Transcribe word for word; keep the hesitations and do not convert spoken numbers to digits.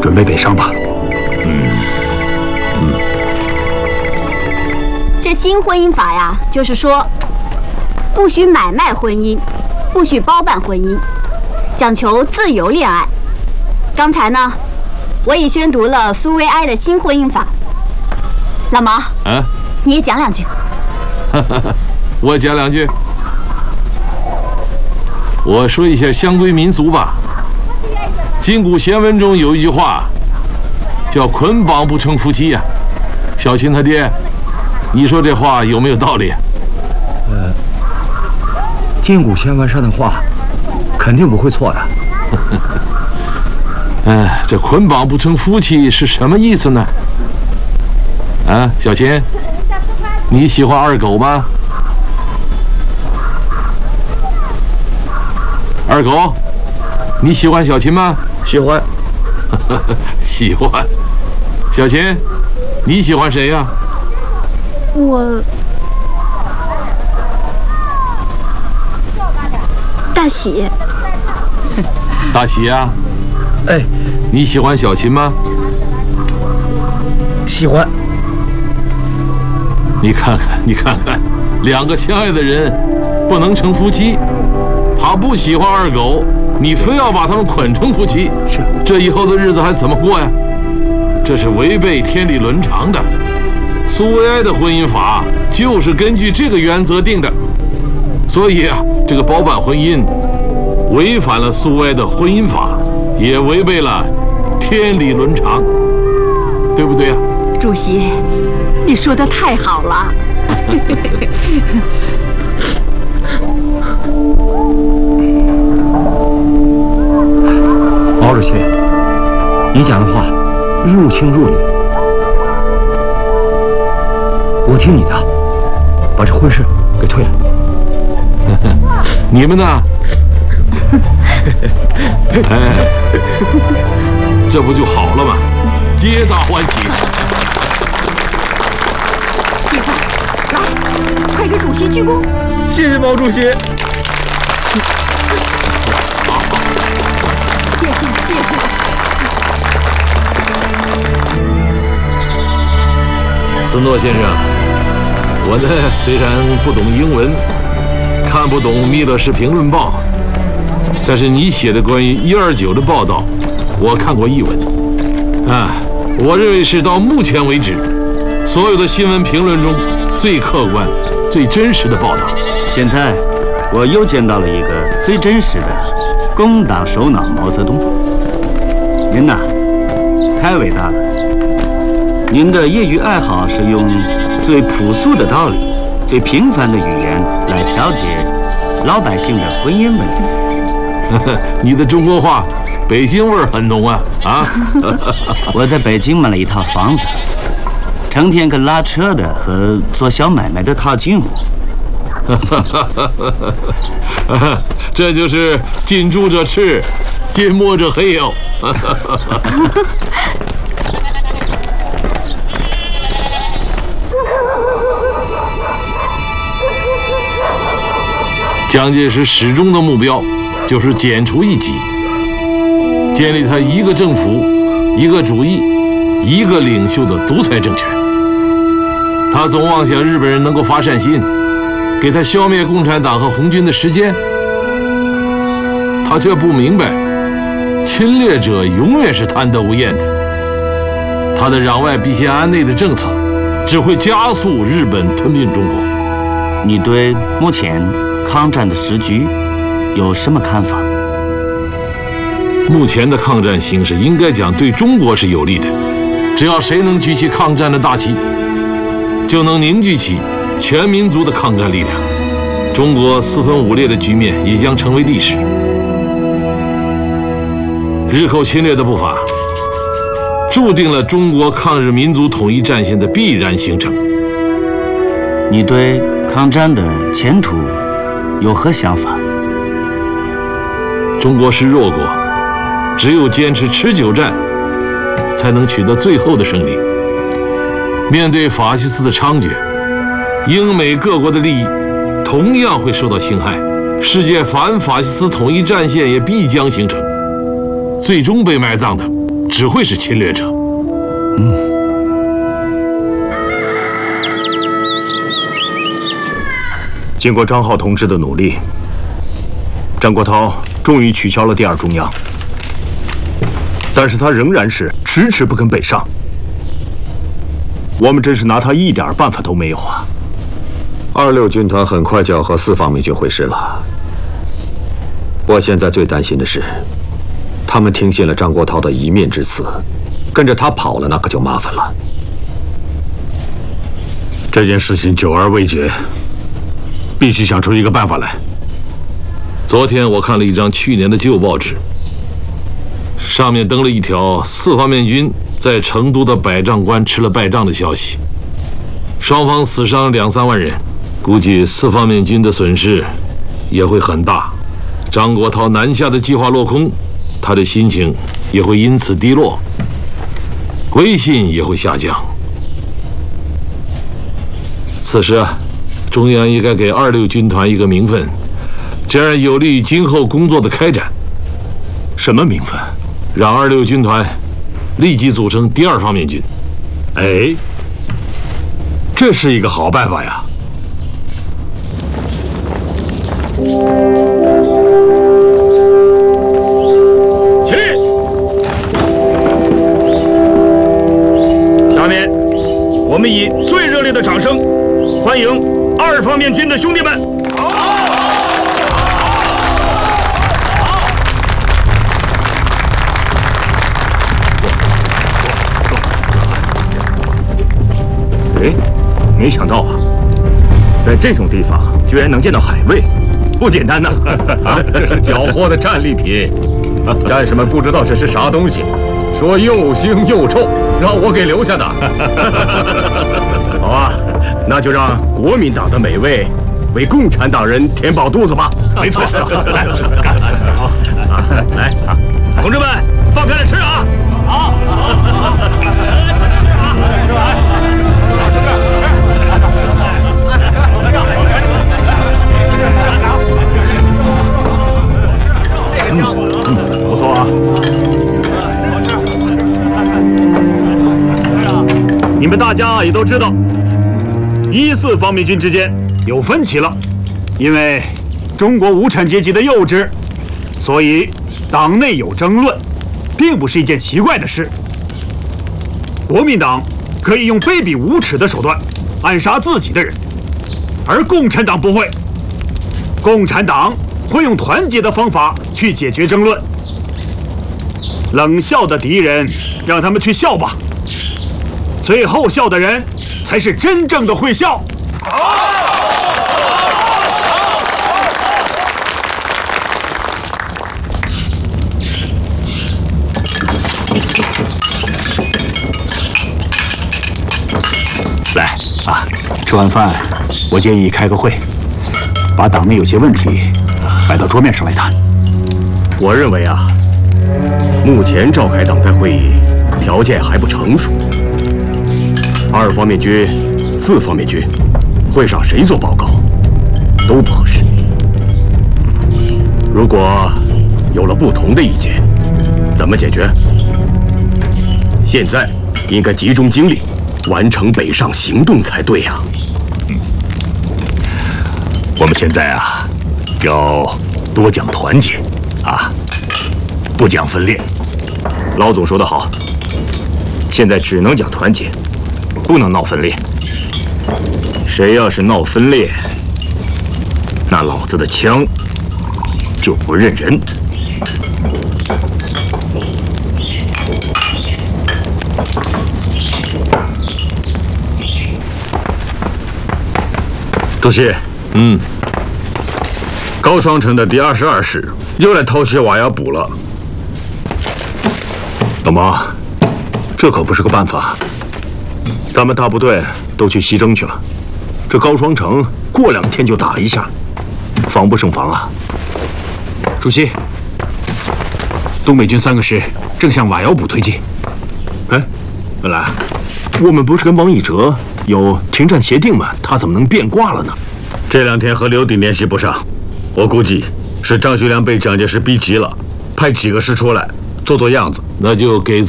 准备北上吧。 嗯嗯。 这新婚姻法呀，就是说，不许买卖婚姻，不许包办婚姻，讲求自由恋爱。刚才呢，我已宣读了苏维埃的新婚姻法。老毛， 啊， 你也讲两句。 我讲两句。我说一下乡规民俗吧。今古贤文中有一句话，叫“捆绑不成夫妻”呀。小琴他爹，你说这话有没有道理？ 呃，今古贤文上的话，肯定不会错的。 哎，这捆绑不成夫妻是什么意思呢？啊，小琴，你喜欢二狗吗？二狗，你喜欢小琴吗？ 喜欢。 喜欢。小琴，你喜欢谁呀？ 我大喜。 大喜呀？ 哎， 你喜欢小琴吗？ 喜欢。 你看看，你看看，两个相爱的人不能成夫妻。他不喜欢二狗，你非要把他们捆成夫妻， 是这以后的日子还怎么过呀？这是违背天理伦常的。苏维埃的婚姻法就是根据这个原则定的，所以啊，这个包办婚姻违反了苏维埃的婚姻法，也违背了天理伦常，对不对呀？ 主席，你说的太好了。 毛主席，你讲的话入情入理，我听你的，把这婚事给退了。 你们呢？哎，这不就好了吗？皆大欢喜。 喜子，来，快给主席鞠躬。 谢谢毛主席。 谢谢谢谢。 斯诺先生，我呢虽然不懂英文，看不懂《密勒氏评论报》，但是你写的关于一二九的报道，我看过译文。啊，我认为是到目前为止所有的新闻评论中最客观、最真实的报道。 现在我又见到了一个最真实的工党首脑毛泽东。您呐，太伟大了！您的业余爱好是用最朴素的道理、最平凡的语言来调节老百姓的婚姻问题。 你的中国话，北京味儿很浓啊！啊！ 我在北京买了一套房子，成天跟拉车的和做小买卖的套近乎。 这就是近朱者赤，近墨者黑哟。蒋介石始终的目标就是剪除异己，建立他一个政府、一个主义、一个领袖的独裁政权。他总妄想日本人能够发善心，给他消灭共产党和红军的时间，他却不明白，侵略者永远是贪得无厌的。他的攘外必先安内的政策，只会加速日本吞并中国。 你对目前抗战的时局有什么看法？ 目前的抗战形势，应该讲对中国是有利的。只要谁能举起抗战的大旗，就能凝聚起全民族的抗战力量，中国四分五裂的局面也将成为历史。日寇侵略的步伐，注定了中国抗日民族统一战线的必然形成。 你对抗战的前途有何想法？ 中国是弱国，只有坚持持久战，才能取得最后的胜利。面对法西斯的猖獗，英美各国的利益同样会受到侵害，世界反法西斯统一战线也必将形成。最终被埋葬的， 只会是侵略者。 嗯。经过张浩同志的努力，张国焘终于取消了第二中央，但是他仍然是迟迟不肯北上。我们真是拿他一点办法都没有啊！ 二六军团很快就要和四方面军会师了。我现在最担心的是，他们听信了张国焘的一面之词，跟着他跑了，那可就麻烦了。 这件事情久而未决，必须想出一个办法来。昨天我看了一张去年的旧报纸，上面登了一条四方面军在成都的百丈关吃了败仗的消息，双方死伤两三万人，估计四方面军的损失也会很大。张国焘南下的计划落空，他的心情也会因此低落，威信也会下降。此时啊，中央应该给二六军团一个名分，这样有利于今后工作的开展。 什么名分？ 让二六军团立即组成第二方面军。 哎，这是一个好办法呀！起立！下面，我们以最热烈的掌声欢迎二方面军的兄弟们！哎，没想到啊，在这种地方居然能见到海卫，不简单呐！ 啊，这是缴获的战利品，战士们不知道这是啥东西，说又腥又臭，让我给留下的。 好啊，那就让国民党的美味为共产党人填饱肚子吧。没错，来干！好，来，同志们，放开了吃啊！好，吃完。嗯嗯，不错啊。你们大家也都知道，一四方面军之间有分歧了，因为中国无产阶级的幼稚，所以党内有争论，并不是一件奇怪的事。国民党可以用卑鄙无耻的手段暗杀自己的人，而共产党不会。共产党会用团结的方法去解决争论。冷笑的敌人，让他们去笑吧。最后笑的人，才是真正的会笑。来啊，吃完饭，我建议开个会，把党内有些问题摆到桌面上来谈。我认为啊，目前召开党代会议条件还不成熟。二方面军、四方面军，会上谁做报告都不合适。如果有了不同的意见，怎么解决？现在应该集中精力完成北上行动才对呀。嗯，我们现在啊，要多讲团结啊，不讲分裂。老总说得好，现在只能讲团结，不能闹分裂。谁要是闹分裂，那老子的枪就不认人。主席，嗯，高双城的第二十二师又来偷袭瓦窑堡了。老毛，这可不是个办法。咱们大部队都去西征去了，这高双城过两天就打一下，防不胜防啊！主席，东北军三个师正向瓦窑堡推进。哎，本来我们不是跟王以哲有停战协定吗？他怎么能变卦了呢？这两天和刘鼎联系不上，我估计是张学良被蒋介石逼急了，派几个师出来做做样子，那就给。